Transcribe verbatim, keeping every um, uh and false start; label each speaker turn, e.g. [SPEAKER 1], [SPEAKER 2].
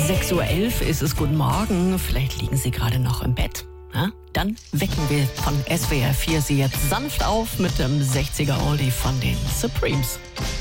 [SPEAKER 1] sechs Uhr elf ist es, guten Morgen. Vielleicht liegen Sie gerade noch im Bett. Na? Dann wecken wir von S W R vier Sie jetzt sanft auf mit dem sechziger Oldie von den Supremes.